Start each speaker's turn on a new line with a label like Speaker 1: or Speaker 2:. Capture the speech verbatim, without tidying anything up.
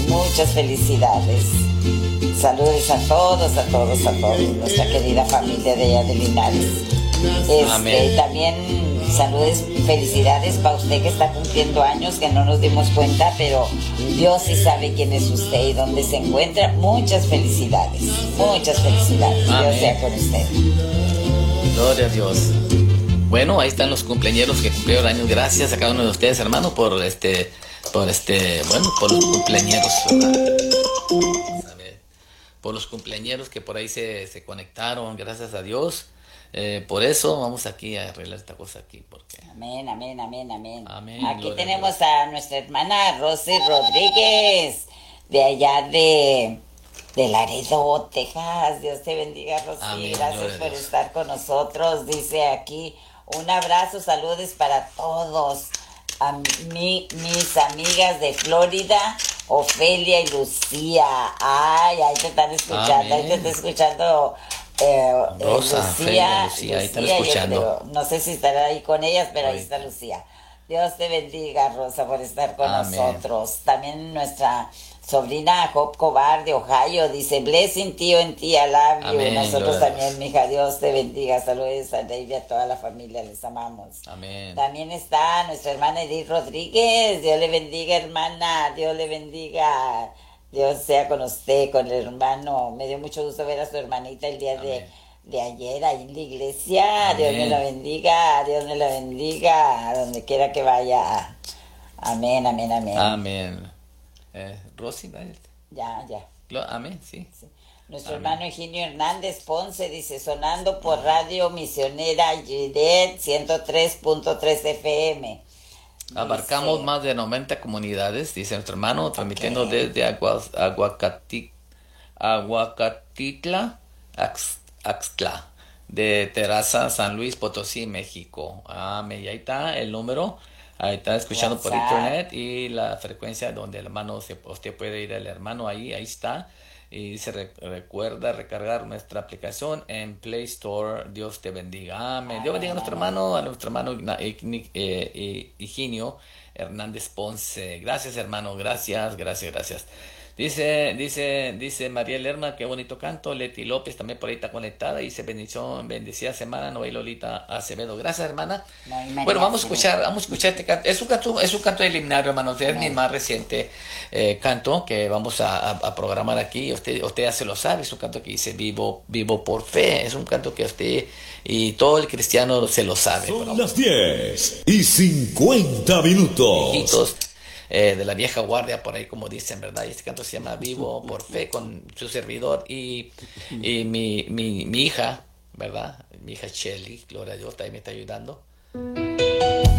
Speaker 1: muchas felicidades. Saludos a todos, a todos, a todos, nuestra querida familia de allá de Linares. Este, también saludos, felicidades para usted que está cumpliendo años, que no nos dimos cuenta, pero Dios sí sabe quién es usted y dónde se encuentra. Muchas felicidades, muchas felicidades.
Speaker 2: Amén.
Speaker 1: Dios sea con usted.
Speaker 2: Gloria a Dios. Bueno, ahí están los cumpleañeros que cumplieron años. Gracias a cada uno de ustedes, hermano, por este, por este, bueno, por los cumpleañeros, ¿verdad? A ver, por los cumpleañeros que por ahí se, se conectaron, gracias a Dios. Eh, por eso vamos aquí a arreglar esta cosa aquí, porque...
Speaker 1: Amén, amén, amén, amén.
Speaker 2: Amén,
Speaker 1: Aquí
Speaker 2: gloria
Speaker 1: tenemos
Speaker 2: a
Speaker 1: a nuestra hermana Rosy Rodríguez, de allá de, de Laredo, Texas. Dios te bendiga, Rosy.
Speaker 2: Amén,
Speaker 1: Gracias
Speaker 2: gloria a
Speaker 1: por
Speaker 2: Dios.
Speaker 1: estar con nosotros. Dice aquí, un abrazo, saludos para todos. A mí, mis amigas de Florida, Ofelia y Lucía. Ay, ahí te están escuchando, ahí te
Speaker 2: Amén.
Speaker 1: está escuchando... Eh,
Speaker 2: Rosa,
Speaker 1: eh,
Speaker 2: Ofelia, Lucía, ahí están
Speaker 1: Lucía, yo
Speaker 2: escuchando.
Speaker 1: creo. No sé si estará ahí con ellas, pero ahí
Speaker 2: Ahorita.
Speaker 1: está Lucía. Dios te bendiga, Rosa, por estar con
Speaker 2: Amén.
Speaker 1: nosotros. También nuestra sobrina Job Cobar de Ohio dice, blessing tío en ti, I love you.
Speaker 2: Amén,
Speaker 1: Nosotros
Speaker 2: gloria a
Speaker 1: también, mija, Dios te bendiga. Saludos a David y a toda la familia, les amamos.
Speaker 2: Amén.
Speaker 1: También está nuestra hermana Edith Rodríguez. Dios le bendiga, hermana. Dios le bendiga. Dios sea con usted, con el hermano. Me dio mucho gusto ver a su hermanita el día de,
Speaker 2: Amén.
Speaker 1: de ayer ahí en la iglesia.
Speaker 2: Amén.
Speaker 1: Dios me la bendiga, Dios me la bendiga, a donde quiera que vaya. Amén, amén, amén.
Speaker 2: Amén. Eh, Rosy, ¿vale?
Speaker 1: Ya, ya.
Speaker 2: Glo- Amén, sí.
Speaker 1: Sí. Nuestro
Speaker 2: Amén.
Speaker 1: hermano Eugenio Hernández Ponce dice, sonando por Radio Misionera Gidet ciento tres punto tres F M.
Speaker 2: Abarcamos
Speaker 1: Dice,
Speaker 2: más de noventa comunidades, dice nuestro hermano, transmitiendo
Speaker 1: Ok.
Speaker 2: desde Aguas, Aguacati, Aguacatitla, Ax- Axtla, de Terraza, San Luis Potosí, México. Amén. Y ahí está el número, ahí está escuchando por
Speaker 1: WhatsApp.
Speaker 2: internet y la frecuencia donde el hermano, se, usted puede ir al hermano ahí, ahí está. Y dice, re- recuerda recargar nuestra aplicación en Play Store. Dios te bendiga. Amén. Dios bendiga a nuestro hermano, a nuestro hermano Igna- Igni- eh, eh, Higinio Hernández Ponce. Gracias, hermano. Gracias, gracias, gracias. Dice, dice, dice María Lerma, qué bonito canto. Leti López también por ahí está conectada. Dice bendición, bendecida semana. Noé Lolita Acevedo. Gracias, hermana.
Speaker 1: No, y María
Speaker 2: Bueno, vamos a
Speaker 1: Acevedo.
Speaker 2: escuchar, vamos a escuchar este canto. Es un canto, es un canto del himnario, hermanos. Es mi más reciente eh, canto que vamos a, a- a programar aquí. Usted, usted ya se lo sabe. Es un canto que dice vivo, vivo por fe. Es un canto que usted y todo el cristiano se lo sabe.
Speaker 3: Son
Speaker 2: Pero,
Speaker 3: las diez y cincuenta minutos.
Speaker 2: viejitos, eh, de la vieja guardia, por ahí como dicen, ¿verdad? Y este canto se llama Vivo por Fe, con su servidor y, y mi, mi, mi hija, ¿verdad? Mi hija Shelly, gloria a Dios, también me está ayudando.